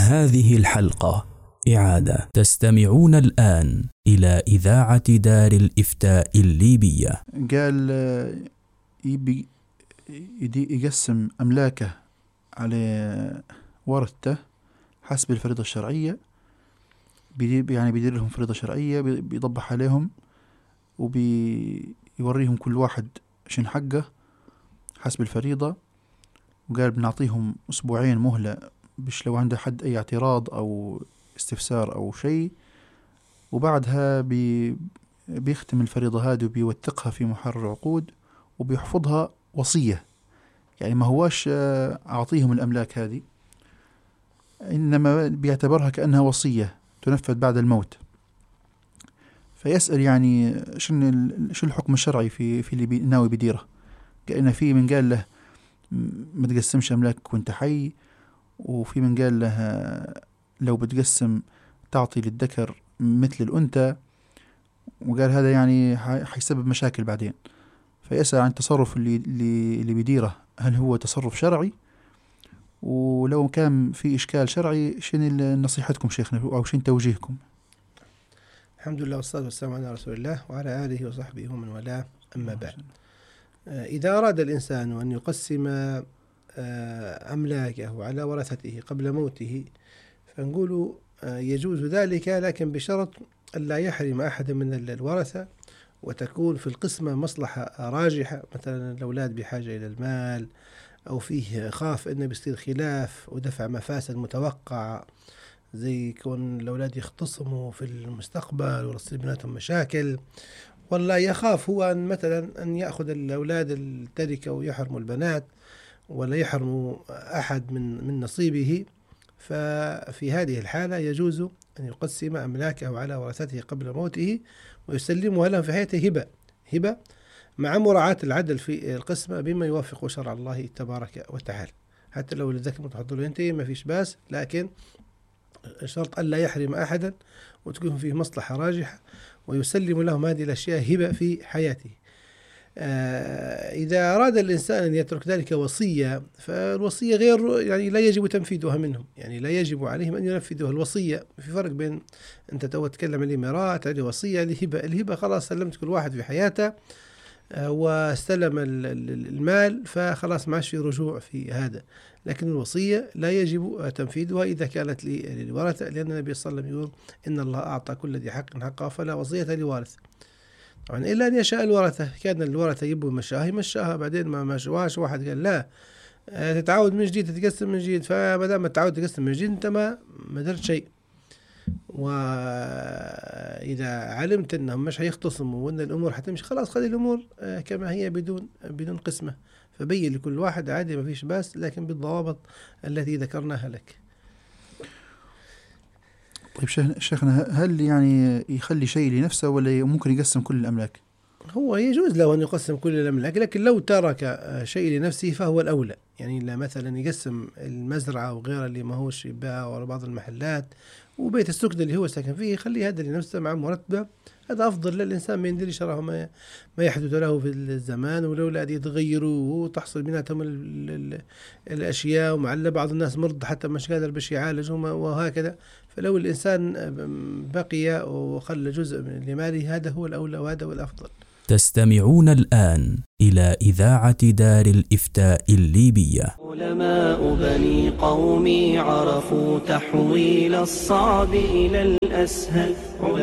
هذه الحلقة إعادة. تستمعون الآن إلى إذاعة دار الإفتاء الليبية. قال يبي يقسم أملاكه على ورثته حسب الفريضة الشرعية، يعني بيدير لهم فريضة شرعية، بيضبح عليهم وبيوريهم كل واحد شن حقه حسب الفريضة. وقال بنعطيهم أسبوعين مهلة بش لو عنده حد أي اعتراض أو استفسار أو شيء، وبعدها بيختم الفريضة هذه وبيوثقها في محرر عقود وبيحفظها وصية. يعني ما هواش أعطيهم الأملاك هذه، إنما بيعتبرها كأنها وصية تنفذ بعد الموت. فيسأل يعني شو الحكم الشرعي في اللي ناوي بديره. كأن في من قال له ما تقسمش أملاك وانت حي، وفي من قال له لو بتقسم تعطي للذكر مثل الأنثى، وقال هذا يعني حيسبب مشاكل بعدين. فيسأل عن التصرف اللي بيديره هل هو تصرف شرعي، ولو كان في إشكال شرعي شنو نصيحتكم شيخنا أو شنو توجيهكم؟ الحمد لله والصلاة والسلام على رسول الله وعلى آله وصحبه ومن والاه، أما بعد. إذا أراد الإنسان أن يقسم أملاكه على ورثته قبل موته فنقول يجوز ذلك، لكن بشرط ألا يحرم أحد من الورثة، وتكون في القسمة مصلحة راجحة. مثلا الأولاد بحاجة إلى المال، أو فيه خاف أنه بيصير خلاف ودفع مفاسد متوقعة، زي كون الأولاد يختصموا في المستقبل ويصير بيناتهم مشاكل، ولا يخاف هو أن مثلا أن يأخذ الأولاد التركة ويحرموا البنات، ولا يحرموا أحد من نصيبه. ففي هذه الحالة يجوز أن يقسم أملاكه على ورثته قبل موته ويسلمها لهم في حياته هبة مع مراعاة العدل في القسمة بما يوافق شرع الله تبارك وتعالى. حتى لو الذكر متحضر ينتهي ما فيش باس، لكن شرط ألا يحرم أحدا وتكون فيه مصلحة راجحة، ويسلم لهم هذه الأشياء هبة في حياته. إذا أراد الإنسان أن يترك ذلك وصية، فالوصية غير يعني لا يجب تنفيذها منهم، يعني لا يجب عليهم أن ينفذوها. الوصية في فرق بين أنت تتكلم عن الإمارات، هذه وصية. الهبة خلاص سلمت كل واحد في حياته واستلم المال، فخلاص ما في رجوع في هذا. لكن الوصية لا يجب تنفيذها إذا كانت للورثة، لأن النبي صلى الله عليه وسلم يقول إن الله أعطى كل ذي حق حقه فلا وصية لوارث. طبعا إلا أن يشاء الورثة، كان الورثة يبوا مشاها بعدين ما مشواش، واحد قال لا تتعود من جديد تتقسم من جديد، فما دام تعود تقسم من جديد أنت ما درت شيء. وإذا علمت أنهم مش هيختصموا وأن الأمور حتمشي، خلاص خلي الأمور كما هي بدون قسمة، فبين لكل واحد عادي ما فيش باس، لكن بالضوابط التي ذكرناها لك. طيب شيخنا، هل يعني يخلي شيء لنفسه ولا ممكن يقسم كل الأملاك؟ هو يجوز له أن يقسم كل الأملاك، لكن لو ترك شيء لنفسه فهو الأولى. يعني لا مثلا يقسم المزرعة وغيرها اللي ما هوش يباع، ولا بعض المحلات وبيت السكن اللي هو ساكن فيه، يخلي هذا لنفسه مع مرتبة، هذا أفضل للإنسان. ما يندري شرعه ما يحدث له في الزمان، ولولا أن يتغيروا وتحصل بيناتهم الأشياء، ومعلّ بعض الناس مرض حتى مش قادر باش يعالجهم وهكذا. فلو الإنسان بقي وخلى جزء من لماله هذا هو الأولى وهذا هو الأفضل. تستمعون الآن إلى إذاعة دار الإفتاء الليبية. علماء بني قومي عرفوا تحويل الصعب إلى الأسهل.